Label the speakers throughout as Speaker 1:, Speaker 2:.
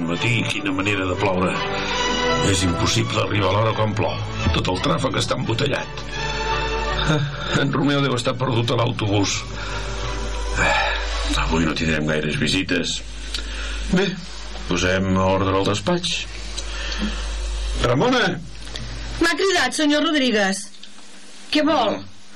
Speaker 1: matí, quina manera de ploure. És impossible arribar a l'hora quan plou. Tot el tràfic està embotellat. En Romeu deu estar perdut a l'autobús. Avui no tindrem gaires visites. Bé, posem ordre al despatx. Ramona!
Speaker 2: M'ha cridat, senyor Rodríguez. Què vol?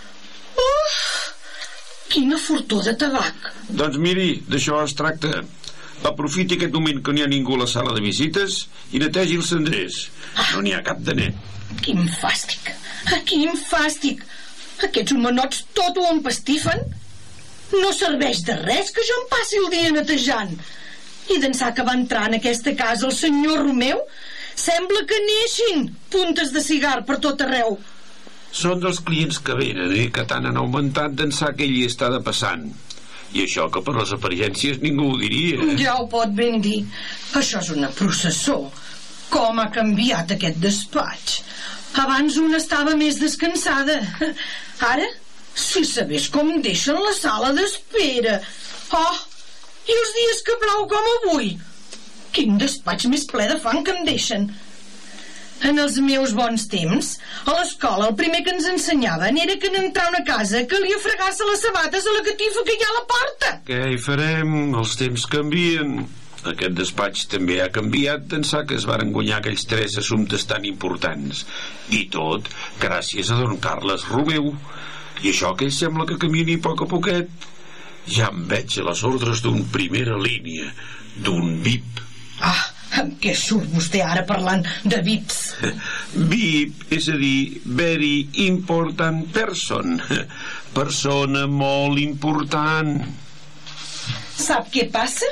Speaker 2: Quina fortó de tabac.
Speaker 1: Doncs miri, d'això es tracta. Aprofiti aquest moment que n'hi ha ningú a la sala de visites i netegi els cendrers. No n'hi ha cap de net.
Speaker 2: Quin fàstic. Quin fàstic. Aquests homenots tot ho empastifen. No serveix de res que jo em passi el dia netejant. I d'ençà que va entrar en aquesta casa el senyor Romeu, sembla que neixin puntes de cigar per tot arreu.
Speaker 1: Són dels clients que venen, que tant han augmentat d'ençà que ell hi està de passant. I això que per les apariencias ningú ho diria.
Speaker 2: Ja ho pot ben dir. Això és una processó. Com ha canviat aquest despatx. Abans una estava més descansada. Ara, si sabés com deixen la sala d'espera. Oh, i els dies que plou com avui. Quin despatx més ple de fang que em deixen. En els meus bons temps, a l'escola el primer que ens ensenyaven era que en entrar a una casa calia fregar-se les sabates a la catifa que hi ha a la porta.
Speaker 1: Què hi farem? Els temps canvien. Aquest despatx també ha canviat d'ençà que es varen guanyar aquells 3 assumptes tan importants. I tot gràcies a don Carles Romeu. I això que ell sembla que camini a poquet. Ja em veig a les ordres d'un primera línia, d'un VIP.
Speaker 2: Amb què surt vostè ara parlant de VIPs?
Speaker 1: VIP, és a dir, very important person. Persona molt important.
Speaker 2: Sap què passa?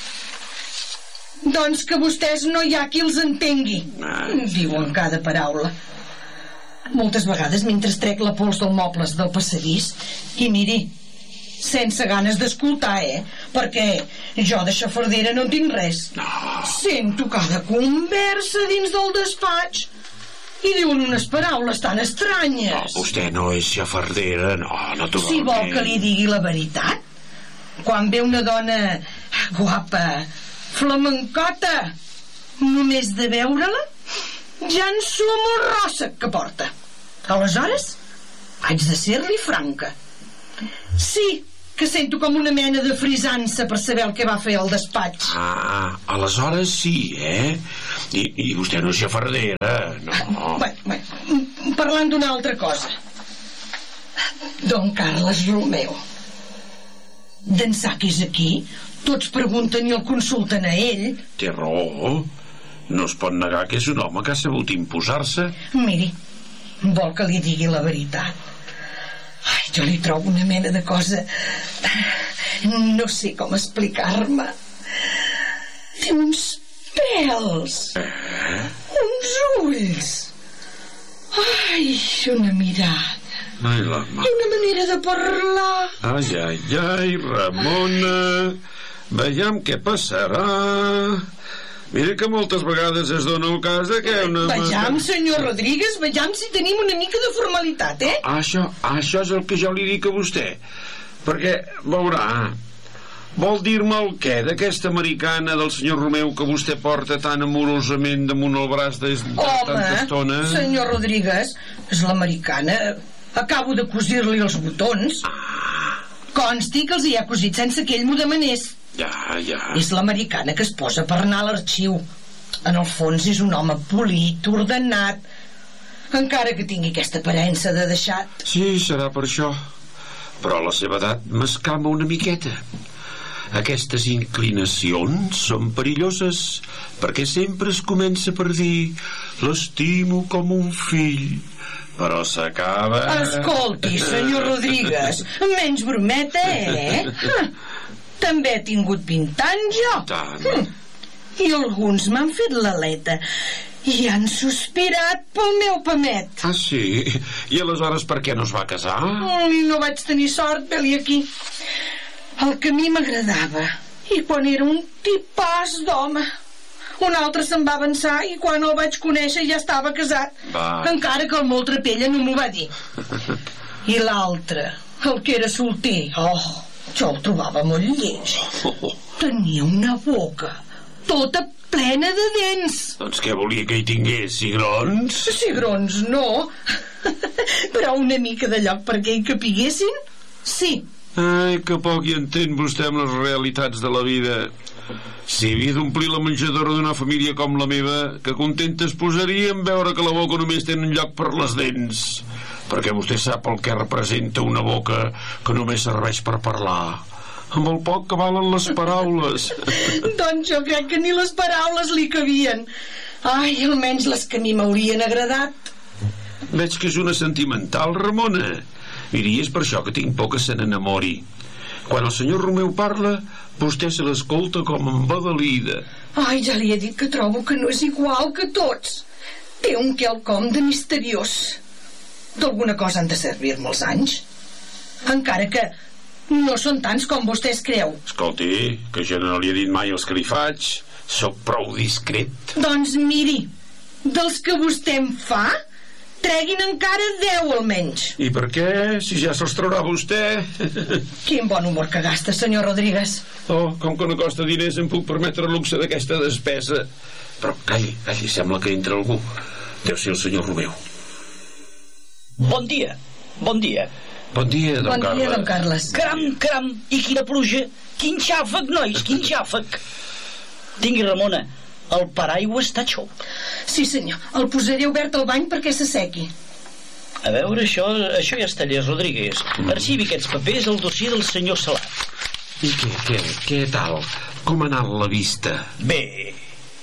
Speaker 2: Doncs que vostès no hi ha qui els entengui. Diuen cada paraula. Moltes vegades mentre trec la pols dels mobles del passadís i miri, sense ganes d'escoltar, perquè jo de xafardera no en tinc res. Sento cada conversa dins del despatx i diuen unes paraules tan estranyes.
Speaker 1: No, vostè no és xafardera, no, naturalment.
Speaker 2: Si vol que li digui la veritat, quan ve una dona guapa, flamencota, només de veure-la ja en som el ròssec que porta. Aleshores haig de ser-li franca. Sí, que sento com una mena de frisança per saber el que va fer al despatx.
Speaker 1: Aleshores sí, I vostè no és xafardera, no.
Speaker 2: Bé, parlant d'una altra cosa. Don Carles Romeu. D'ençà que és aquí, tots pregunten i el consulten a ell.
Speaker 1: Té raó. No es pot negar que és un home que ha sabut imposar-se.
Speaker 2: Miri, vol que li digui la veritat. Jo li trobo una mena de cosa... No sé com explicar-me. Té uns pèls. Uns ulls. Ai, una mirada.
Speaker 1: Ai, la mà.
Speaker 2: I una manera de parlar.
Speaker 1: Ai, Ramona. Veiem què passarà. Mira que moltes vegades es dona el cas de que una...
Speaker 2: Vejam, senyor Rodríguez, vejam si tenim una mica de formalitat,
Speaker 1: Això és el que jo li dic a vostè. Perquè, veurà, vol dir-me el què d'aquesta americana del senyor Romeu que vostè porta tan amorosament damunt el braç des de tanta estona?
Speaker 2: Home, senyor Rodríguez, és l'americana. Acabo de cosir-li els botons. Consti que els hi ha cosit sense que ell m'ho demanés.
Speaker 1: Ja.
Speaker 2: És l'americana que es posa per anar a l'arxiu. En el fons és un home polit, ordenat, encara que tingui aquesta aparença de deixat.
Speaker 1: Sí, serà per això. Però a la seva edat m'escama una miqueta. Aquestes inclinacions són perilloses, perquè sempre es comença per dir l'estimo com un fill, però s'acaba...
Speaker 2: Escolti, senyor Rodríguez, menys brometa, També he tingut 20 anys, jo.
Speaker 1: Tant.
Speaker 2: I alguns m'han fet l'aleta i han sospirat pel meu pamet.
Speaker 1: Sí? I aleshores per què no es va casar?
Speaker 2: No vaig tenir sort, ve-li aquí. El que a mi m'agradava, i quan era un tipàs d'home. Un altre se'n va avançar i quan el vaig conèixer ja estava casat. Encara que el molt trapella no m'ho va dir. I l'altre, el que era solter, jo el trobava molt lleig. Tenia una boca tota plena de dents.
Speaker 1: Doncs què volia que hi tingués, cigrons?
Speaker 2: Cigrons, no. Però una mica de lloc perquè hi capiguessin, sí.
Speaker 1: Ai, que poc hi entén vostè amb les realitats de la vida. Si havia d'omplir la menjadora d'una família com la meva, que contenta es posaria en veure que la boca només té un lloc per les dents. Perquè vostè sap el que representa una boca que només serveix per parlar. Amb el poc que valen les paraules.
Speaker 2: Doncs jo crec que ni les paraules li cabien. Ai, almenys les que a mi m'haurien agradat.
Speaker 1: Veig que és una sentimental, Ramona. Miri, és per això que tinc por que se n'enamori. Quan el senyor Romeu parla, vostè se l'escolta com embadalida.
Speaker 2: Ai, ja li he dit que trobo que no és igual que tots. Té un quelcom de misteriós. D'alguna cosa han de servir-me els anys. Encara que no són tants com vostè es creu.
Speaker 1: Escolti, que jo no li he dit mai els que li faig. Soc prou discret.
Speaker 2: Doncs miri, dels que vostè em fa, treguin encara 10 almenys.
Speaker 1: I per què? Si ja se'ls traurà vostè.
Speaker 2: Quin bon humor que gasta, senyor Rodríguez.
Speaker 1: Oh, com que no costa diners em puc permetre el luxe d'aquesta despesa. Però calli, sembla que entra algú. Deu ser el senyor Romeu.
Speaker 3: Bon dia, bon dia.
Speaker 1: Bon dia, don Carles.
Speaker 2: Bon dia, don Carles.
Speaker 3: Caram, i quina pluja. Quin xàfec, nois, quin xàfec. Tingui, Ramona, el paraigua està xop.
Speaker 2: Sí, senyor, el posaré obert al bany perquè s'assequi.
Speaker 3: A veure, això ja és tallers, Rodríguez. Arxivi aquests papers al dossier del senyor Salat.
Speaker 1: I què tal? Com ha anat la vista?
Speaker 3: Bé.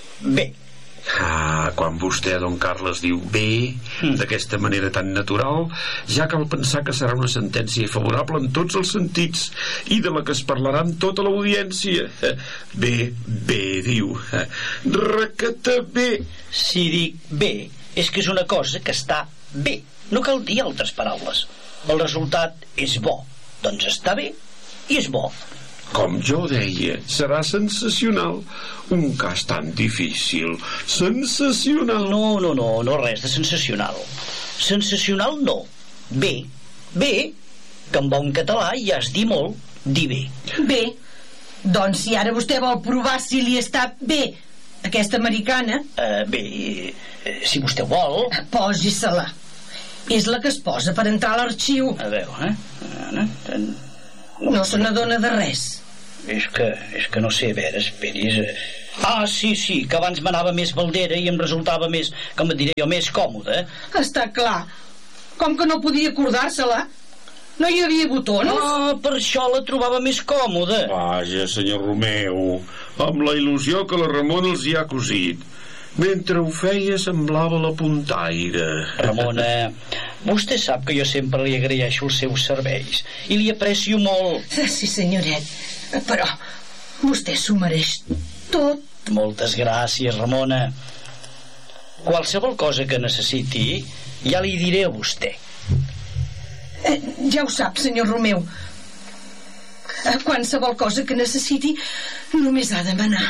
Speaker 1: Ah, quan vostè, don Carles, diu bé, d'aquesta manera tan natural, ja cal pensar que serà una sentència favorable en tots els sentits i de la que es parlarà amb tota l'audiència. Bé, diu. Requete bé.
Speaker 3: Si dic bé, és que és una cosa que està bé. No cal dir altres paraules. El resultat és bo. Doncs està bé i és bo.
Speaker 1: Com jo deia, serà sensacional. Un cas tan difícil. Sensacional.
Speaker 3: No, res de sensacional. Sensacional no. Bé, que en bon català ja es dir molt, dir bé.
Speaker 2: Bé, doncs si ara vostè vol provar si li està bé aquesta americana...
Speaker 3: Bé, si vostè vol...
Speaker 2: Posi-se-la. És la que es posa per entrar a l'arxiu.
Speaker 3: A veure,
Speaker 2: No se n'adona de res.
Speaker 3: És que no sé, a veure, esperis... Sí, que abans m'anava més baldera i em resultava més, com et diré jo, més còmode.
Speaker 2: Està clar. Com que no podia acordar-se-la? No hi havia botons?
Speaker 3: Per això la trobava més còmoda.
Speaker 1: Vaja, senyor Romeu, amb la il·lusió que la Ramona els hi ha cosit. Mentre ho feia semblava la puntaire.
Speaker 3: Ramona, vostè sap que jo sempre li agraeixo els seus serveis i li aprecio molt.
Speaker 2: Sí, senyoret, però vostè s'ho mereix tot.
Speaker 3: Moltes gràcies, Ramona. Qualsevol cosa que necessiti ja li diré a vostè.
Speaker 2: Ja ho sap, senyor Romeu. Qualsevol cosa que necessiti només ha de manar.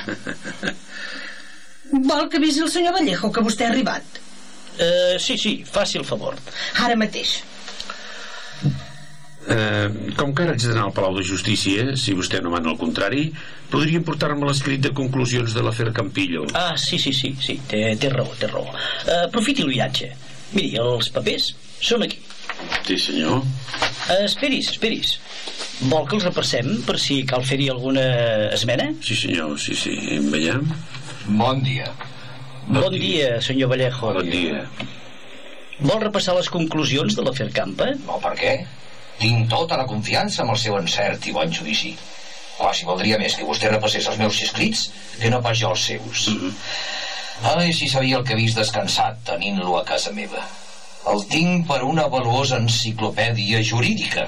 Speaker 2: Vol que avisi el senyor Vallejo que vostè ha arribat?
Speaker 3: Sí, faci el favor.
Speaker 2: Ara mateix.
Speaker 1: Com que ara haig d'anar al Palau de Justícia, si vostè no mana al contrari, podria portar-me l'escrit de conclusions de l'afer Campillo.
Speaker 3: Sí, té raó. Aprofiti el viatge. Miri, els papers són aquí.
Speaker 1: Sí, senyor.
Speaker 3: Esperis. Vol que els repassem per si cal fer-hi alguna esmena?
Speaker 1: Sí, senyor, sí. Veiem.
Speaker 4: Bon dia.
Speaker 3: Bon dia, senyor Vallejo.
Speaker 1: Bon dia.
Speaker 3: Vol repassar les conclusions de l'afer Campa?
Speaker 4: No, per què? Tinc tota la confiança amb el seu encert i bon judici. Quasi valdria més que vostè repassés els meus escrits que no pas jo els seus. Ai, si sabia el que he vist descansat tenint-lo a casa meva. El tinc per una valuosa enciclopèdia jurídica.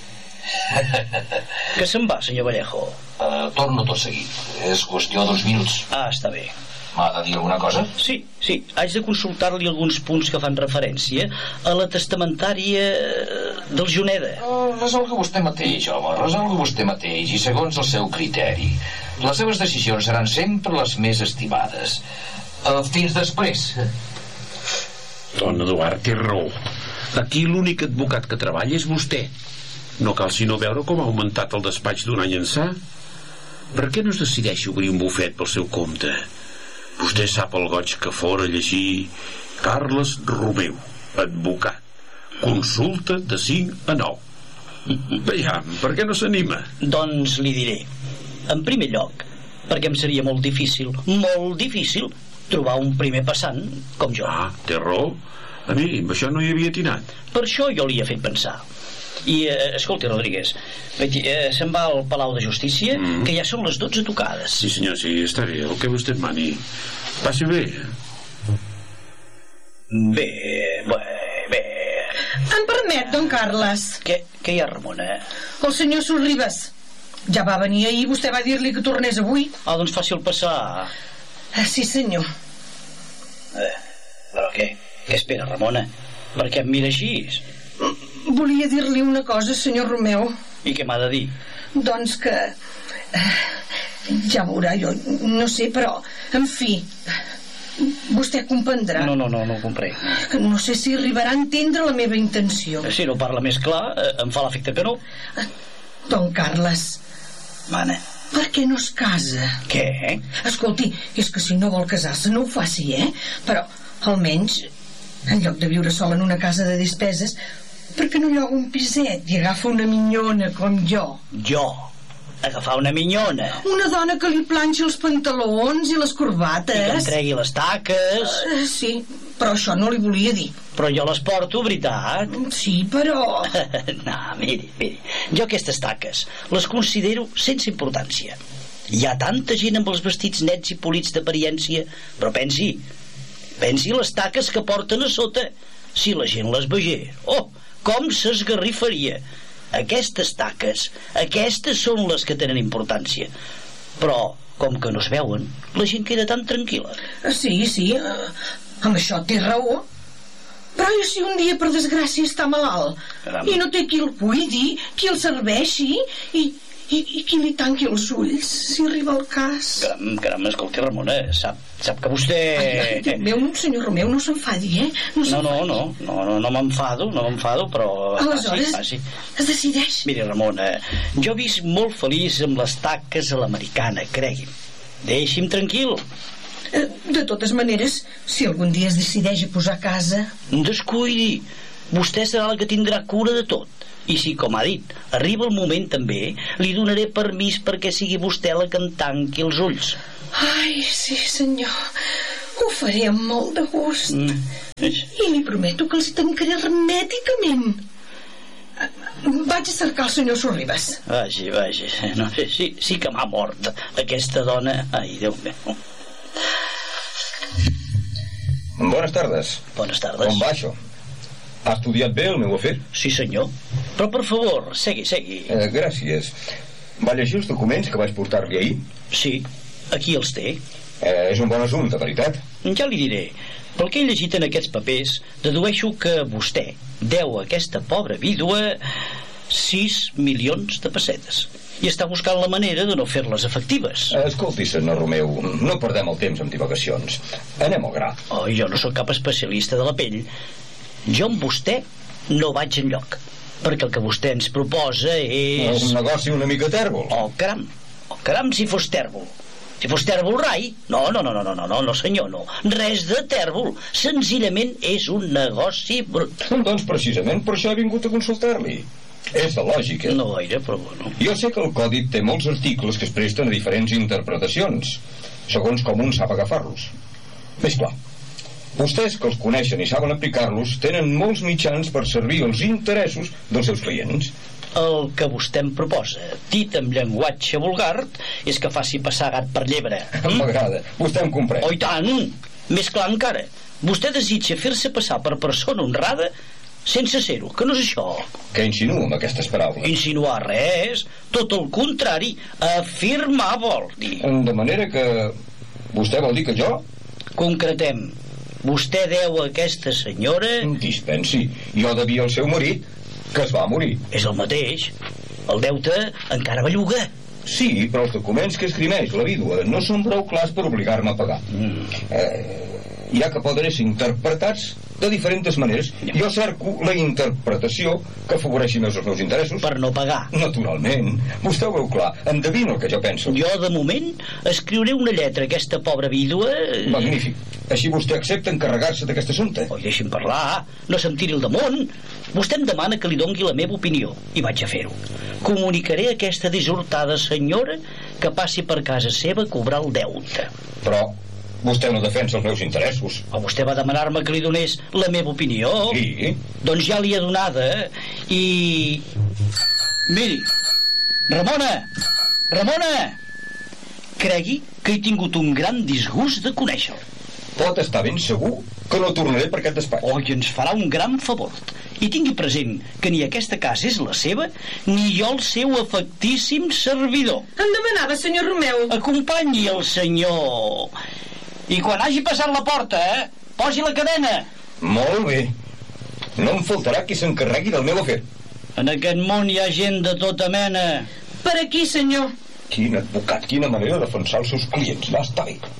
Speaker 3: Que se'n va, senyor Vallejo?
Speaker 4: Torno tot seguit. És qüestió d'uns minuts.
Speaker 3: Està bé.
Speaker 4: M'ha de dir alguna cosa?
Speaker 3: Sí. Haig de consultar-li alguns punts que fan referència a la testamentària del Juneda.
Speaker 4: Resolgui vostè mateix, home. Resolgui vostè mateix i segons el seu criteri. Les seves decisions seran sempre les més estimades. Fins després.
Speaker 1: Don Eduard té raó. Aquí l'únic advocat que treballa és vostè. No cal sinó veure com ha augmentat el despatx d'un any ençà. Per què no es decideix obrir un bufet pel seu compte? Vostè sap el goig que fora llegir Carles Romeu, advocat. Consulta de 5 a 9. Vejam, per què no s'anima?
Speaker 3: Doncs li diré. En primer lloc, perquè em seria molt difícil, trobar un primer passant com jo.
Speaker 1: Ah, té raó. A mi, amb això no hi havia atinat.
Speaker 3: Per això jo li he fet pensar. I, escolti, Rodríguez, se'n va al Palau de Justícia, que ja són les 12 tocades.
Speaker 1: Sí, senyor, sí, està bé, el que vostè em mani. Passi bé.
Speaker 3: Bé.
Speaker 2: Em permet, don Carles?
Speaker 3: Què hi ha, Ramona?
Speaker 2: El senyor Sorribes. Ja va venir ahir, vostè va dir-li que tornés avui.
Speaker 3: Ah, doncs fàcil passar.
Speaker 2: Sí, senyor.
Speaker 3: Però què espera, Ramona? Per què em mira així?
Speaker 2: Volia dir-li una cosa, senyor Romeu.
Speaker 3: I què m'ha de dir?
Speaker 2: Doncs que... ja veurà, jo no sé, però... En fi, vostè comprendrà.
Speaker 3: No ho comprenc.
Speaker 2: No sé si arribarà a entendre la meva intenció.
Speaker 3: Si no parla més clar, em fa l'efecte que no.
Speaker 2: Don Carles...
Speaker 3: Mana.
Speaker 2: Per què no es casa?
Speaker 3: Què?
Speaker 2: Escolti, és que si no vol casar-se no ho faci, Però, almenys, en lloc de viure sol en una casa de despeses, per què no lloga un piset i agafa una minyona com jo?
Speaker 3: Jo? Agafar una minyona?
Speaker 2: Una dona que li planxa els pantalons i les corbates.
Speaker 3: I que em tregui les taques.
Speaker 2: Sí, però això no li volia dir.
Speaker 3: Però jo les porto, veritat?
Speaker 2: Sí, però...
Speaker 3: No, miri, jo aquestes taques les considero sense importància. Hi ha tanta gent amb els vestits nets i polits d'apariència, però pensi les taques que porten a sota. Si la gent les veiés, com s'esgarrifaria. Aquestes taques, aquestes són les que tenen importància. Però, com que no es veuen, la gent queda tan tranquil·la.
Speaker 2: Sí, amb això té raó. Però i si un dia, per desgràcia, està malalt? Caram. I no té qui el cuidi, qui el serveixi i qui li tanqui els ulls, si arriba el cas?
Speaker 3: Caram, escolti, Ramona, sap que vostè...
Speaker 2: Ai, senyor Romeu, no s'enfadi,
Speaker 3: No m'enfado, però...
Speaker 2: Aleshores, es decideix?
Speaker 3: Miri, Ramona, jo visc molt feliç amb les taques a l'americana, cregui'm. Deixi'm tranquil.
Speaker 2: De totes maneres, si algun dia es decideix a posar a casa...
Speaker 3: Descuidi, vostè serà la que tindrà cura de tot. I si, com ha dit, arriba el moment també, li donaré permís perquè sigui vostè la que em tanqui els ulls.
Speaker 2: Ai, sí, senyor. Ho faré amb molt de gust. I li prometo que els tancaré hermèticament. Vaig a cercar el senyor Sorribes.
Speaker 3: Vagi. No, sí que m'ha mort aquesta dona. Ai, Déu meu.
Speaker 5: Bones tardes.
Speaker 3: Bones tardes.
Speaker 5: Com va això? Ha estudiat bé el meu afer?
Speaker 3: Sí, senyor. Però, per favor, segui.
Speaker 5: Gràcies. Va llegir els documents que vaig portar-li ahir?
Speaker 3: Sí, aquí els té.
Speaker 5: És un bon assumpte, veritat?
Speaker 3: Ja li diré. Pel que he llegit en aquests papers, dedueixo que vostè deu a aquesta pobra vídua 6 milions de pessetes i està buscant la manera de no fer-les efectives.
Speaker 5: Escolti, senyor Romeu, no perdem el temps amb divagacions. Anem al gra.
Speaker 3: Jo no sóc cap especialista de la pell. Jo amb vostè no vaig enlloc, perquè el que vostè ens proposa és...
Speaker 5: Un negoci una mica tèrbol.
Speaker 3: Caram, si fos tèrbol. Si fos tèrbol rai. No, senyor, no. Res de tèrbol. Senzillament és un negoci brut.
Speaker 5: Doncs precisament per això he vingut a consultar-li. És de lògica.
Speaker 3: No gaire, però bueno.
Speaker 5: Jo sé que el codi té molts articles que es presten a diferents interpretacions, segons com un sap agafar-los. Més clar, vostès que els coneixen i saben aplicar-los tenen molts mitjans per servir els interessos dels seus clients.
Speaker 3: El que vostè em proposa, dit amb llenguatge vulgar, és que faci passar gat per llebre.
Speaker 5: M'agrada, vostè em comprèn.
Speaker 3: Oh, i tant! Més clar encara, vostè desitja fer-se passar per persona honrada sense ser-ho, que no és això.
Speaker 5: Què insinua amb aquestes paraules?
Speaker 3: Insinuar res, tot el contrari, afirmar vol dir.
Speaker 5: De manera que vostè vol dir que jo...
Speaker 3: Concretem. Vostè deu a aquesta senyora...
Speaker 5: Dispensi, jo devia al seu marit, que es va morir.
Speaker 3: És el mateix. El deute encara belluga.
Speaker 5: Sí, però els documents que esgrimeix la vídua no són prou clars per obligar-me a pagar. ja que poden ser interpretats de diferents maneres. Jo cerco la interpretació que afavoreixi més els meus interessos.
Speaker 3: Per no pagar.
Speaker 5: Naturalment. Vostè ho veu clar. Endevino el que jo penso.
Speaker 3: Jo, de moment, escriuré una lletra a aquesta pobra vídua...
Speaker 5: Magnífic. Així vostè accepta encarregar-se d'aquest assumpte?
Speaker 3: Oi, deixi'm parlar. No se'm tiri el damunt. Vostè em demana que li dongui la meva opinió. I vaig a fer-ho. Comunicaré a aquesta dissortada senyora que passi per casa seva a cobrar el deute.
Speaker 5: Però vostè no defensa els meus interessos.
Speaker 3: O vostè va demanar-me que li donés la meva opinió.
Speaker 5: Sí.
Speaker 3: Doncs ja l'hi he donada. I... Miri, Ramona! Cregui que he tingut un gran disgust de conèixer-lo.
Speaker 5: Pot estar ben segur que no tornaré per aquest despatx.
Speaker 3: Oi, ens farà un gran favor. I tingui present que ni aquesta casa és la seva, ni jo el seu afectíssim servidor.
Speaker 2: Em demanava, senyor Romeu.
Speaker 3: Acompanyi el senyor. I quan hagi passat la porta, posi la cadena.
Speaker 5: Molt bé. No em faltarà qui s'encarregui del meu afer.
Speaker 3: En aquest món hi ha gent de tota mena.
Speaker 2: Per aquí, senyor.
Speaker 5: Quin advocat, quina manera de defensar els seus clients. Va estar bé.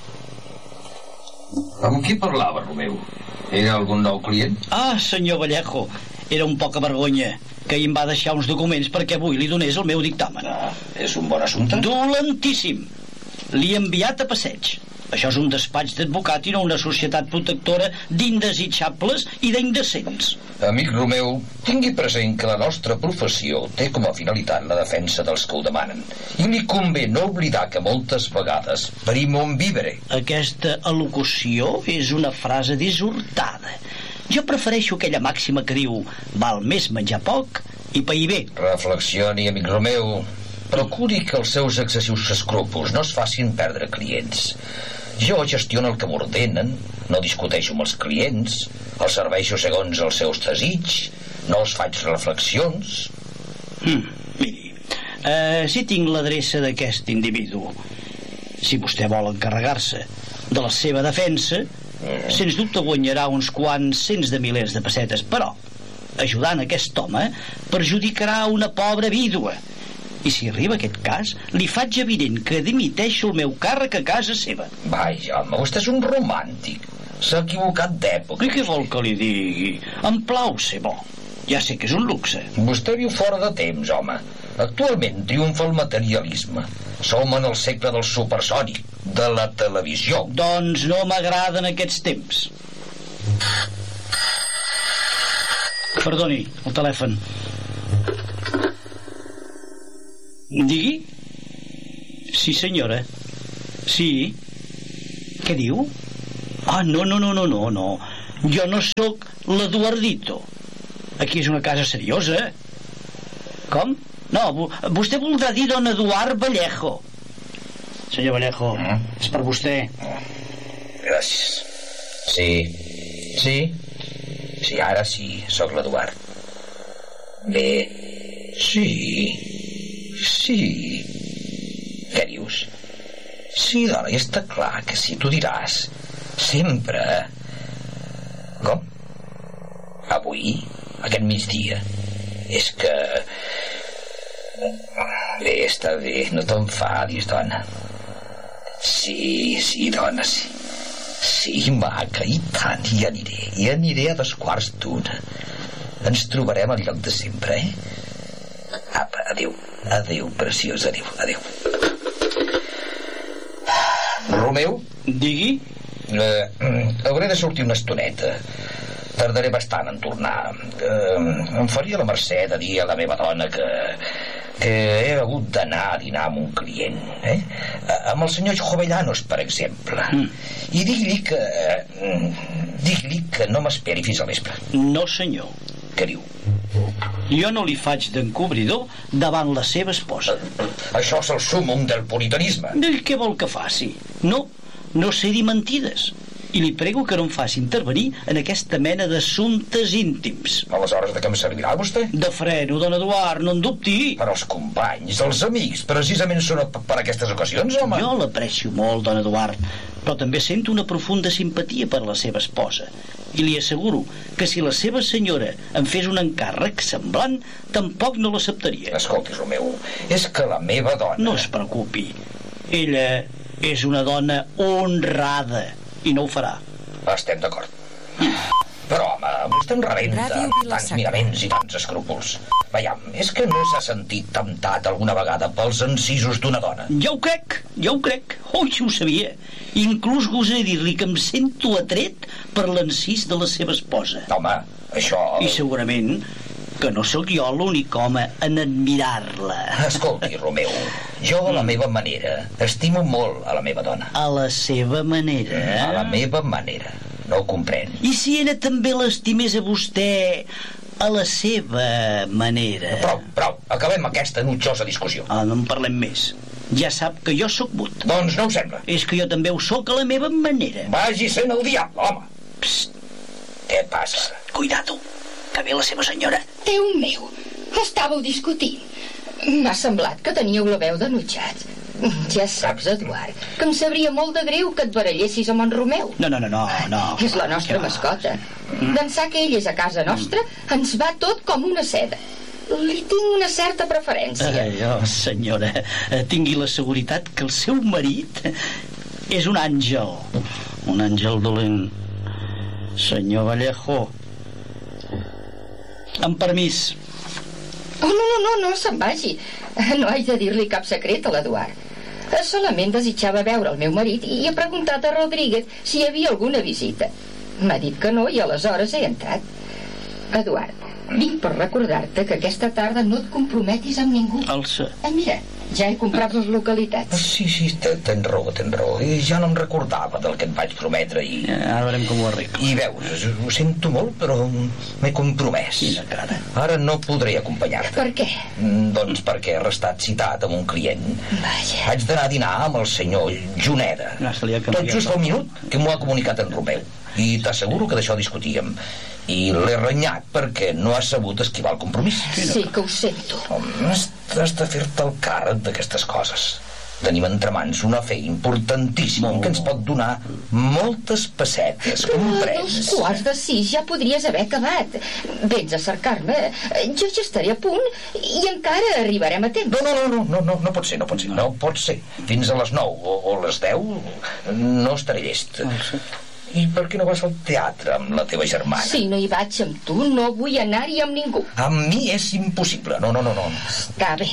Speaker 4: Amb qui parlava, Romeu? Era algun nou client?
Speaker 3: Ah, senyor Vallejo, era un poca vergonya que ahir em va deixar uns documents perquè avui li donés el meu dictamen.
Speaker 4: És un bon assumpte?
Speaker 3: Dolentíssim. L'he enviat a passeig. Això és un despatx d'advocat i no una societat protectora d'indesitjables i d'indecents.
Speaker 4: Amic Romeu, tingui present que la nostra professió té com a finalitat la defensa dels que ho demanen. I li convé no oblidar que moltes vegades primum vivere.
Speaker 3: Aquesta al·locució és una frase dissortada. Jo prefereixo aquella màxima que diu val més menjar poc i pair bé.
Speaker 4: Reflexioni, amic Romeu. Procuri que els seus excessius escrúpols no es facin perdre clients. Jo gestiono el que m'ordenen, no discuteixo amb els clients, els serveixo segons els seus desigs, no els faig reflexions.
Speaker 3: Miri, si tinc l'adreça d'aquest individu, si vostè vol encarregar-se de la seva defensa, sens dubte guanyarà uns quants cents de milers de pessetes, però ajudant aquest home perjudicarà una pobra vídua. I si arriba aquest cas, li faig evident que dimiteixo el meu càrrec a casa seva.
Speaker 4: Vaja, home, vostè és un romàntic. S'ha equivocat d'època.
Speaker 3: I què vol que li digui? Em plau ser bo. Ja sé que és un luxe.
Speaker 4: Vostè viu fora de temps, home. Actualment triomfa el materialisme. Som en el segle del supersònic, de la televisió.
Speaker 3: Doncs no m'agraden aquests temps. Perdoni, el telèfon. Digui? Sí, senyora. Sí. Què diu? Ah, no. Jo no sóc l'Eduardito. Aquí és una casa seriosa. Com? No, vostè voldrà dir don Eduard Vallejo. Senyor Vallejo, és per vostè.
Speaker 4: Gràcies. Sí, ara sí, sóc l'Eduard. Bé, sí. Què dius? Sí, dona, i està clar que sí, tu diràs. Sempre. Com? Avui? Aquest migdia? És que... Bé, està bé, no t'enfadis, dona. Sí, dona, sí. Sí, maca, i tant, hi aniré a 2:15. Ens trobarem al lloc de sempre, Apa, adéu, preciós, adéu. Romeu?
Speaker 3: Digui?
Speaker 4: Hauré de sortir una estoneta. Tardaré bastant en tornar. Em faria la mercè de dir a la meva dona que he hagut d'anar a dinar amb un client, amb el senyor Jovellanos, per exemple. I digui-li que no m'esperi fins al vespre.
Speaker 3: No, senyor.
Speaker 4: Què diu?
Speaker 3: Jo no li faig d'encobridor davant la seva esposa.
Speaker 4: Això és el súmmum del puritanisme.
Speaker 3: I què vol que faci? No sé dir mentides. I li prego que no em faci intervenir en aquesta mena d'assumptes íntims.
Speaker 4: Aleshores, de què em servirà, vostè?
Speaker 3: De freno, don Eduard, no en dubti.
Speaker 4: Per als companys, els amics, precisament són per aquestes ocasions, home.
Speaker 3: Jo l'aprecio molt, don Eduard, però també sento una profunda simpatia per la seva esposa. I li asseguro que si la seva senyora em fes un encàrrec semblant, tampoc no l'acceptaria.
Speaker 4: Escolti, Romeu, és que la meva dona...
Speaker 3: No es preocupi. Ella és una dona honrada i no ho farà.
Speaker 4: Estem d'acord. Però, home, vostè em rebenta tants miraments i tants escrúpols. Veiem, és que no s'ha sentit temptat alguna vegada pels encisos d'una dona.
Speaker 3: Jo ho crec. Oi, si ho sabia. Inclús gosaré dir-li que em sento atret per l'encís de la seva esposa.
Speaker 4: Home, això...
Speaker 3: I segurament que no sóc jo l'únic home en admirar-la.
Speaker 4: Escolti, Romeu, jo a la meva manera estimo molt a la meva dona.
Speaker 3: A la seva manera?
Speaker 4: A la meva manera. No ho comprèn.
Speaker 3: I si ella també l'estimés a vostè a la seva manera?
Speaker 4: Prou, acabem aquesta notjosa discussió.
Speaker 3: No en parlem més. Ja sap que jo sóc mut.
Speaker 4: Doncs no ho sembla.
Speaker 3: És que jo també ho sóc a la meva manera.
Speaker 4: Vagi sent el diable, home.
Speaker 3: Psst.
Speaker 4: Què passa?
Speaker 3: Cuidado, que ve la seva senyora.
Speaker 6: Déu meu, estàveu discutint. M'ha semblat que teníeu la veu denutjats. Ja saps, Eduard, que em sabria molt de greu que et barallessis amb en Romeu.
Speaker 3: No.
Speaker 6: És la nostra mascota. D'ençà que ell és a casa nostra, ens va tot com una seda. Li tinc una certa preferència.
Speaker 3: Senyora, tingui la seguretat que el seu marit és un àngel. Un àngel dolent. Senyor Vallejo, amb permís.
Speaker 6: Oh, no se'n vagi. No haig de dir-li cap secret a l'Eduard. Solament desitjava veure el meu marit i he preguntat a Rodríguez si hi havia alguna visita. M'ha dit que no i aleshores he entrat. Eduard, vinc per recordar-te que aquesta tarda no et comprometis amb ningú.
Speaker 3: Alça.
Speaker 6: Mira, ja he comprat les localitats.
Speaker 4: Sí, tens raó. I ja no em recordava del que et vaig prometre i...
Speaker 3: Ara veurem com ho arreglo.
Speaker 4: I veus, ho sento molt, però m'he compromès.
Speaker 3: Quina cara.
Speaker 4: Ara no podré acompanyar-te.
Speaker 6: Per què?
Speaker 4: Doncs perquè he restat citat amb un client.
Speaker 6: Vaja.
Speaker 4: Haig d'anar a dinar amb el senyor Juneda. Tot just al minut que m'ho ha comunicat en Romeu. I t'asseguro que d'això discutíem. I l'he renyat perquè no ha sabut esquivar el compromís.
Speaker 6: Sí que ho sento.
Speaker 4: Has de fer-te el càrrec d'aquestes coses. Tenim entre mans un afer importantíssim que ens pot donar moltes pessetes, comprens?
Speaker 6: 5:45 ja podries haver acabat. Vens a cercar-me, jo ja estaré a punt i encara arribarem a temps.
Speaker 4: No pot ser. No pot ser. Fins a les 9 o les 10 no estaré llest. I per què no vas al teatre amb la teva germana?
Speaker 6: Si no hi vaig amb tu, no vull anar-hi amb ningú.
Speaker 4: Amb mi és impossible. No.
Speaker 6: Està bé.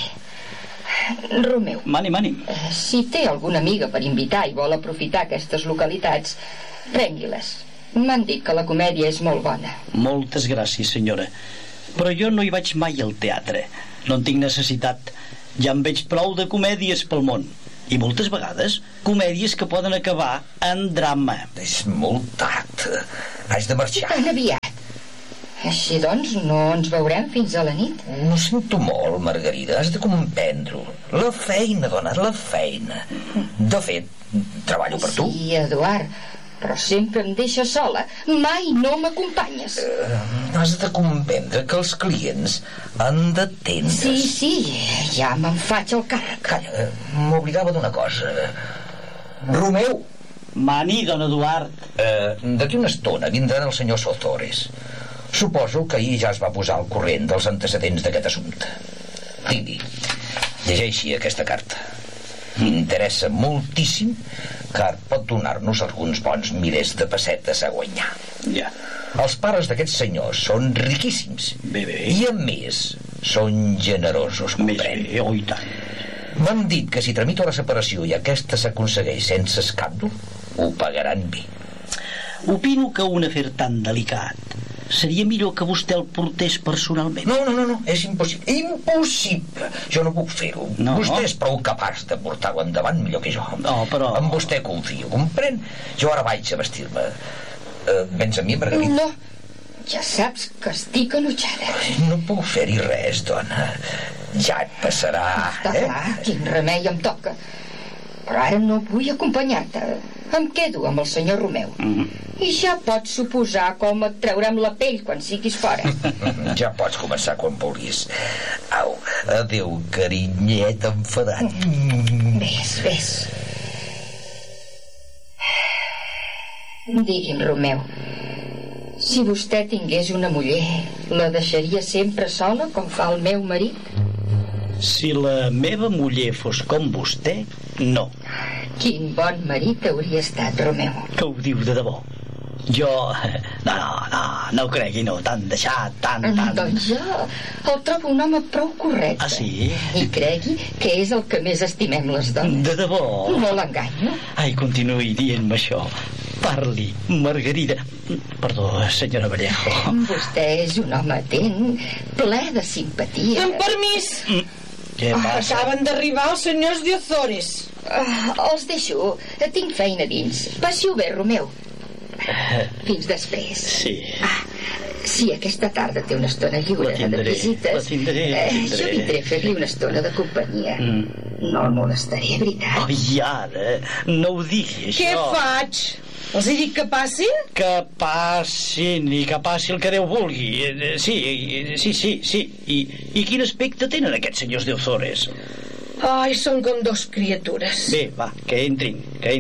Speaker 6: Romeu.
Speaker 3: Mani.
Speaker 6: Si té alguna amiga per invitar i vol aprofitar aquestes localitats, prengui-les. M'han dit que la comèdia és molt bona.
Speaker 3: Moltes gràcies, senyora. Però jo no hi vaig mai al teatre. No en tinc necessitat. Ja en veig prou de comèdies pel món. I moltes vegades comèdies que poden acabar en drama.
Speaker 4: És molt tard. Haig de marxar.
Speaker 6: Tan aviat. Així doncs, no ens veurem fins a la nit.
Speaker 4: Ho sento molt, Margarida. Has de comprendre-ho. La feina, dona, la feina. De fet, treballo per tu.
Speaker 6: Sí, Eduard, però sempre em deixes sola. Mai no m'acompanyes.
Speaker 4: Has de comprendre que els clients han d'atendre's.
Speaker 6: Sí, ja me'n faig el càrrec.
Speaker 4: Calla, m'oblidava d'una cosa. Romeu!
Speaker 3: Mani, don Eduard.
Speaker 4: D'aquí una estona vindrà el senyor Sozores. Suposo que ahir ja es va posar al corrent dels antecedents d'aquest assumpte. Tingui, llegeixi aquesta carta. M'interessa moltíssim, car pot donar-nos alguns bons milers de pessetes a guanyar.
Speaker 3: Ja.
Speaker 4: Els pares d'aquests senyors són riquíssims.
Speaker 3: Bé.
Speaker 4: I a més, són generosos, comprèn.
Speaker 3: Més bé, i tant.
Speaker 4: M'han dit que si tramito la separació i aquesta s'aconsegueix sense escàndol, ho pagaran bé.
Speaker 3: Opino que un afer tan delicat seria millor que vostè el portés personalment.
Speaker 4: No, és impossible. Impossible! Jo no puc fer-ho.
Speaker 3: No.
Speaker 4: Vostè és prou capaç de portar-ho endavant millor que jo.
Speaker 3: No, però...
Speaker 4: En vostè confio, comprèn? Jo ara vaig a vestir-me. Vens amb mi, Margarida?
Speaker 6: No, ja saps que estic enutjada.
Speaker 4: No puc fer-hi res, dona. Ja et passarà,
Speaker 6: Està clar, quin remei em toca. Però ara no vull acompanyar-te. Em quedo amb el senyor Romeu. I ja pots suposar com et traurem la pell quan siguis fora.
Speaker 4: Ja pots començar quan vulguis. Au, adéu, carinyet enfadat.
Speaker 6: Ves. Digui'm, Romeu, si vostè tingués una muller, la deixaria sempre sola com fa el meu marit?
Speaker 3: Si la meva muller fos com vostè, no.
Speaker 6: Quin bon marit hauria estat, Romeu.
Speaker 3: Que ho diu de debò. Jo... No ho cregui, no. T'han deixat, tant...
Speaker 6: Doncs jo el trobo un home prou correcte.
Speaker 3: Ah, sí?
Speaker 6: I cregui que és el que més estimem les dones.
Speaker 3: De debò?
Speaker 6: No l'enganyo.
Speaker 3: Ai, continuï dient-me això. Parli, Margarida. Perdó, senyora Vallejo.
Speaker 6: Vostè és un home atent, ple de simpatia.
Speaker 2: Amb permís.
Speaker 3: Què passa?
Speaker 2: Acaben d'arribar els senyors de Ozores.
Speaker 6: Els deixo. Tinc feina dins. Passi-ho bé, Romeu. Fins després.
Speaker 3: Sí.
Speaker 6: Si aquesta tarda té una estona lliure de visites,
Speaker 3: la tindré.
Speaker 6: Jo vindré a fer-li una estona de companyia. No el molestaré, veritat.
Speaker 3: Ai, ara, no ho digui, això.
Speaker 2: Què faig? Els he dit que passin?
Speaker 3: Que passin, i que passi el que Déu vulgui. Sí. I quin aspecte tenen aquests senyors d'Ozores?
Speaker 2: Ai, són com dos criatures.
Speaker 3: Bé, va, que entrin.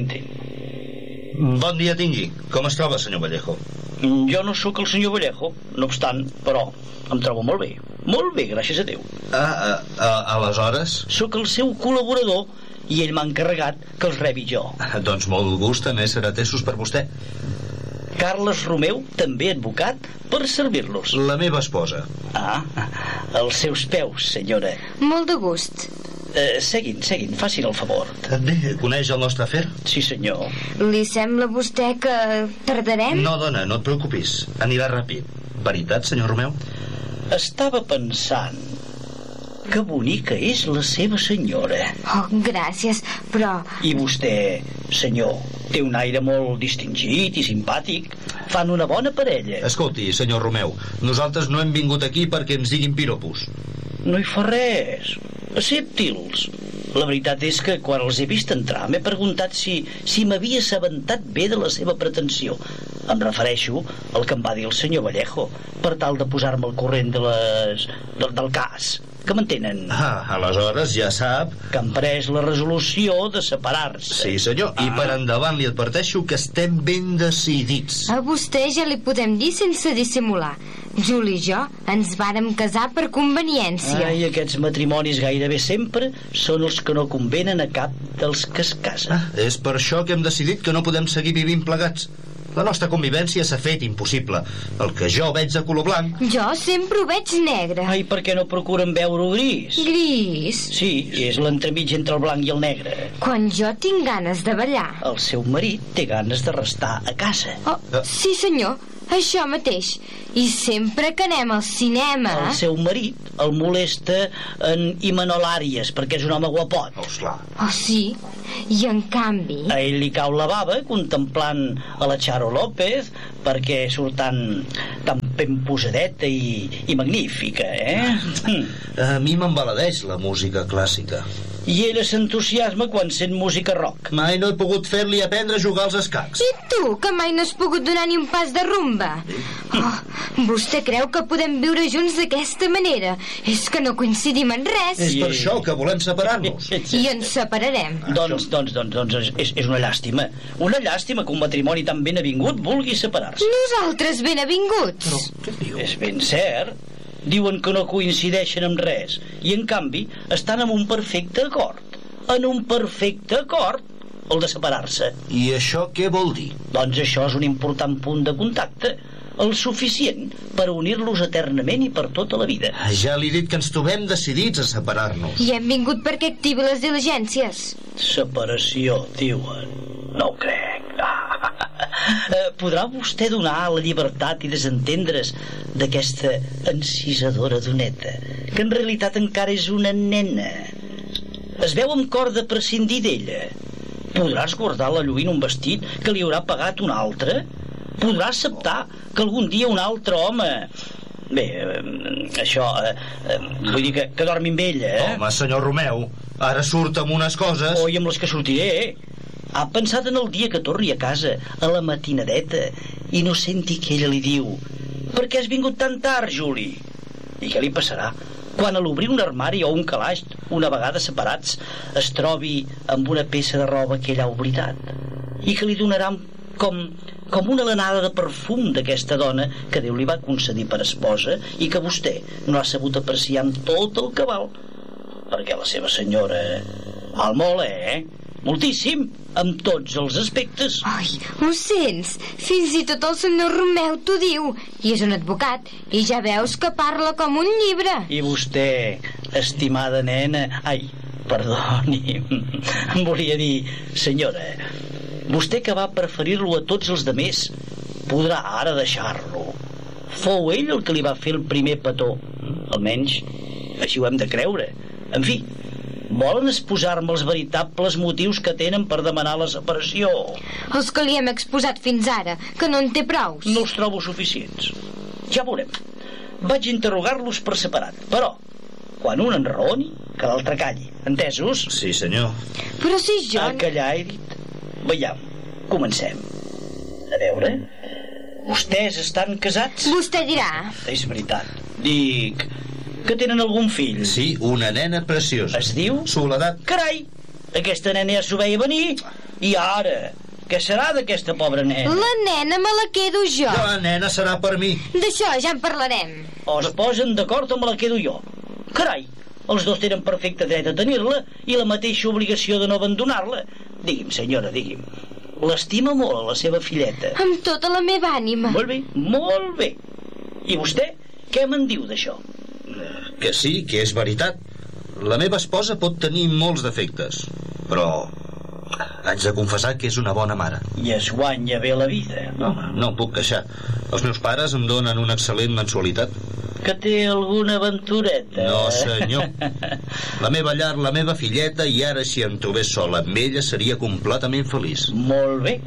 Speaker 7: Bon dia tingui. Com es troba, senyor Vallejo?
Speaker 3: Jo no sóc el senyor Vallejo, no obstant, però em trobo molt bé. Molt bé, gràcies a Déu.
Speaker 7: Aleshores?
Speaker 3: Sóc el seu col·laborador i ell m'ha encarregat que els rebi jo.
Speaker 7: Doncs molt gust, també serà atesos per vostè.
Speaker 3: Carles Romeu, també advocat, per servir-los.
Speaker 7: La meva esposa.
Speaker 3: Als seus peus, senyora.
Speaker 8: Molt de gust.
Speaker 3: Seguin, facin el favor.
Speaker 7: Bé, coneix el nostre afer?
Speaker 3: Sí, senyor.
Speaker 8: Li sembla a vostè que tardarem?
Speaker 7: No, dona, no et preocupis. Anirà ràpid. Veritat, senyor Romeu?
Speaker 3: Estava pensant que bonica és la seva senyora.
Speaker 8: Oh, gràcies, però...
Speaker 3: I vostè, senyor, té un aire molt distingit i simpàtic. Fan una bona parella.
Speaker 7: Escolti, senyor Romeu, nosaltres no hem vingut aquí perquè ens diguin piropos.
Speaker 3: No hi fa res. Accepti'ls. La veritat és que quan els he vist entrar m'he preguntat si m'havia assabentat bé de la seva pretensió. Em refereixo al que em va dir el senyor Vallejo, per tal de posar-me al corrent del cas. Que m'entenen?
Speaker 7: Aleshores ja sap...
Speaker 3: Que han pres la resolució de separar-se.
Speaker 7: Sí, senyor, i per endavant li adverteixo que estem ben decidits.
Speaker 8: A vostè ja li podem dir sense dissimular. Juli i jo ens vàrem casar per conveniència.
Speaker 3: Ai, aquests matrimonis gairebé sempre són els que no convenen a cap dels que es casen.
Speaker 7: És per això que hem decidit que no podem seguir vivint plegats. La nostra convivència s'ha fet impossible. El que jo veig de color blanc...
Speaker 8: Jo sempre ho veig negre.
Speaker 3: Ai, per què no procuren veure-ho gris?
Speaker 8: Gris?
Speaker 3: Sí, és l'entremig entre el blanc i el negre.
Speaker 8: Quan jo tinc ganes de ballar.
Speaker 3: El seu marit té ganes de restar a casa.
Speaker 8: Sí, senyor, això mateix. I sempre que anem al cinema...
Speaker 3: El seu marit el molesta en Himenolàries, perquè és un home guapot.
Speaker 8: Oh, sí? I en canvi...
Speaker 3: A ell li cau la bava contemplant a la Charo López, perquè surt tan ben posadeta i magnífica,
Speaker 7: A mi m'embaladeix la música clàssica.
Speaker 3: I ella s'entusiasma quan sent música rock.
Speaker 7: Mai no he pogut fer-li aprendre a jugar als escacs.
Speaker 8: I tu, que mai no has pogut donar ni un pas de rumba? Vostè creu que podem viure junts d'aquesta manera? És que no coincidim en res.
Speaker 7: És per això que volem separar-nos.
Speaker 8: I ens separarem.
Speaker 3: Doncs és una llàstima. Una llàstima que un matrimoni tan ben avingut vulgui separar-se.
Speaker 8: Nosaltres ben avinguts.
Speaker 7: Però què diu?
Speaker 3: És ben cert. Diuen que no coincideixen amb res i en canvi estan en un perfecte acord. En un perfecte acord, el de separar-se.
Speaker 7: I això què vol dir?
Speaker 3: Doncs això és un important punt de contacte, el suficient per unir-los eternament i per tota la vida.
Speaker 7: Ja li he dit que ens trobem decidits a separar-nos.
Speaker 8: I hem vingut perquè activi les diligències.
Speaker 3: Separació, diuen. No ho crec. Podrà vostè donar la llibertat i desentendre's d'aquesta encisadora doneta, que en realitat encara és una nena. Es veu amb cor de prescindir d'ella. Podrà esguardar la lluint un vestit que li haurà pagat un altre? Podrà acceptar que algun dia un altre home... Bé, això... vull dir que dormi amb ella,
Speaker 7: Home, senyor Romeu, ara surt amb unes coses...
Speaker 3: I amb les que sortiré, Ha pensat en el dia que torni a casa, a la matinadeta, i no senti que ella li diu: «Per què has vingut tan tard, Juli?» I què li passarà quan a l'obrir un armari o un calaix, una vegada separats, es trobi amb una peça de roba que ella ha oblidat i que li donarà com una alenada de perfum d'aquesta dona que Déu li va concedir per esposa i que vostè no ha sabut apreciar en tot el cabal, perquè la seva senyora val molt, moltíssim, en tots els aspectes.
Speaker 8: Ai, ho sents? Fins i tot el senyor Romeu t'ho diu. I és un advocat, i ja veus que parla com un llibre.
Speaker 3: I vostè, estimada nena... Ai, perdoni, volia dir, senyora, vostè que va preferir-lo a tots els demés, podrà ara deixar-lo. Fou ell el que li va fer el primer petó. Almenys, així ho hem de creure. En fi, volen exposar-me els veritables motius que tenen per demanar la separació?
Speaker 8: Els que li hem exposat fins ara, que no en té prous.
Speaker 3: No els trobo suficients. Ja veurem. Vaig interrogar-los per separat, però quan un enraoni, que l'altre calli. Entesos?
Speaker 7: Sí, senyor.
Speaker 8: Però si jo...
Speaker 3: A callar, he dit. Veiam, comencem. A veure... Vostès estan casats?
Speaker 8: Vostè dirà.
Speaker 3: És veritat. Dic... que tenen algun fill?
Speaker 7: Sí, una nena preciosa.
Speaker 3: Es diu?
Speaker 7: Soledat.
Speaker 3: Carai! Aquesta nena ja s'ho veia venir. I ara? Què serà d'aquesta pobra nena?
Speaker 8: La nena me la quedo jo.
Speaker 7: La nena serà per mi.
Speaker 8: D'això ja en parlarem.
Speaker 3: O es posen d'acord o me la quedo jo. Carai! Els dos tenen perfecte dret a tenir-la i la mateixa obligació de no abandonar-la. Digui'm, senyora, digui'm. L'estima molt a la seva filleta.
Speaker 8: Amb tota la meva ànima.
Speaker 3: Molt bé, molt bé. I vostè, què me'n diu d'això?
Speaker 7: Que sí, que és veritat. La meva esposa pot tenir molts defectes, però haig de confessar que és una bona mare.
Speaker 3: I es guanya bé la vida.
Speaker 7: No em puc queixar. Els meus pares em donen una excel·lent mensualitat.
Speaker 3: Que té alguna aventureta?
Speaker 7: No, senyor. La meva llar, la meva filleta, i ara si em trobés sola amb ella seria completament feliç.
Speaker 3: Molt bé.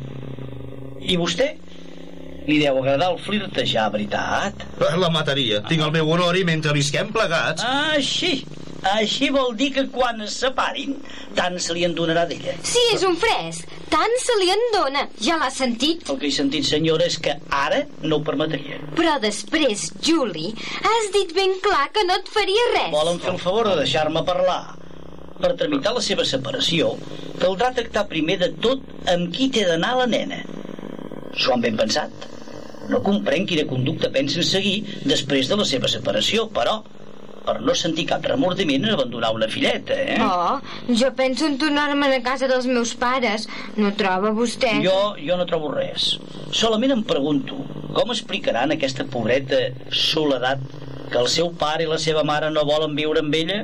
Speaker 3: I vostè? Li deu agradar el flirtejar, veritat?
Speaker 7: La mataria. Tinc el meu honor i mentre visquem plegats...
Speaker 3: Ah, així. Així vol dir que quan es separin, tant se li en donarà d'ella.
Speaker 8: Sí, és un fresc. Tant se li en dona. Ja l'ha sentit?
Speaker 3: El que he sentit, senyora, és que ara no ho permetria.
Speaker 8: Però després, Juli, has dit ben clar que no et faria res.
Speaker 3: Volen fer el favor de deixar-me parlar. Per tramitar la seva separació, caldrà tractar primer de tot amb qui té d'anar la nena. S'ho han ben pensat. No comprenc quina conducta pensen seguir després de la seva separació, però per no sentir cap remordiment en abandonar una filleta,
Speaker 8: Oh, jo penso en tornar-me'n a casa dels meus pares. No troba vostè?
Speaker 3: Jo no trobo res. Solament em pregunto com explicaran a aquesta pobreta Soledat que el seu pare i la seva mare no volen viure amb ella?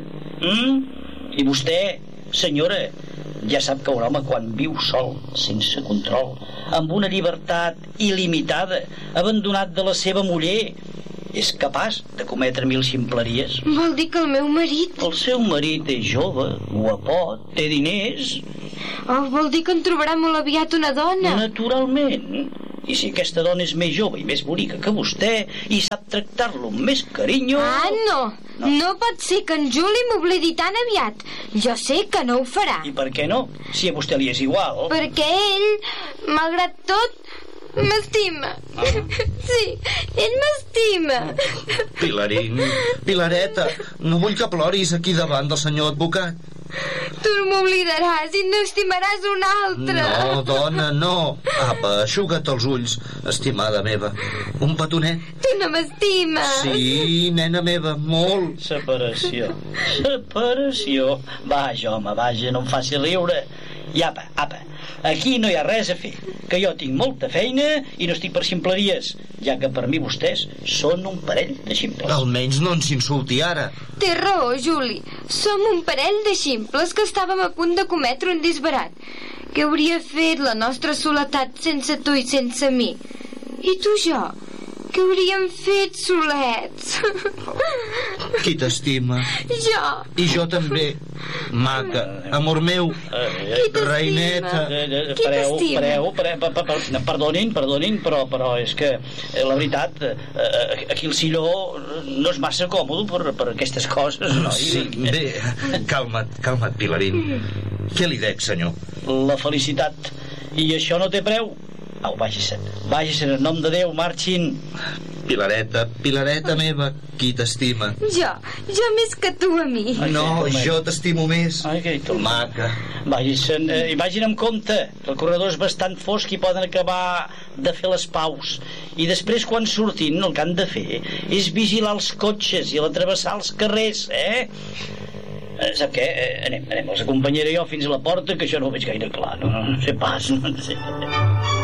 Speaker 3: I vostè, senyora, ja sap que un home quan viu sol, sense control, amb una llibertat il·limitada, abandonat de la seva muller, és capaç de cometre 1000 ximpleries.
Speaker 8: Vol dir que el meu marit...
Speaker 3: El seu marit és jove, guapot, té diners...
Speaker 8: Oh, vol dir que en trobarà molt aviat una dona.
Speaker 3: Naturalment. I si aquesta dona és més jove i més bonica que vostè i sap tractar-lo amb més carinyo...
Speaker 8: Ah, no. No pot ser que en Juli m'oblidi tan aviat. Jo sé que no ho farà.
Speaker 3: I per què no? Si a vostè li és igual.
Speaker 8: Perquè ell, malgrat tot, m'estima. Sí, ell m'estima.
Speaker 7: Pilarín, Pilareta, no vull que ploris aquí davant del senyor advocat.
Speaker 8: Tu m'oblidaràs i no estimaràs un altre.
Speaker 7: No, dona, no. Apa, aixuga't els ulls, estimada meva. Un petonet.
Speaker 8: Tu no m'estimes.
Speaker 7: Sí, nena meva, molt.
Speaker 3: Separació. Separació. Vaja, home, vaja, no em faci riure. I apa, aquí no hi ha res a fer, que jo tinc molta feina i no estic per ximpleries, ja que per mi vostès són un parell de ximples.
Speaker 7: Almenys no ens insulti ara.
Speaker 8: Té raó, Juli. Som un parell de ximples que estàvem a punt de cometre un disbarat. Què hauria fet la nostra Soledat sense tu i sense mi? I tu i jo? Què hauríem fet solets?
Speaker 7: Qui t'estima?
Speaker 8: Jo.
Speaker 7: I jo també. Maca, amor meu, reineta.
Speaker 8: Qui t'estima?
Speaker 3: Perdonin, però és que la veritat, aquí el silló no és massa còmode per aquestes coses, no?
Speaker 7: Sí, bé, calma't, Pilarín. Què li dec, senyor?
Speaker 3: La felicitat. I això no té preu. Au, vagi-se'n, en nom de Déu, marxin.
Speaker 7: Pilareta meva, qui t'estima?
Speaker 8: Jo més que tu a mi.
Speaker 7: No, jo t'estimo més.
Speaker 3: Ai, que
Speaker 7: maca.
Speaker 3: Vagi-se'n, i vagin amb compte, que el corredor és bastant fosc i poden acabar de fer les paus. I després, quan surtin, el que han de fer és vigilar els cotxes i travessar els carrers, Sap què? Anem, els acompanyaré jo fins a la porta, que això no ho veig gaire clar, no sé pas, no sé.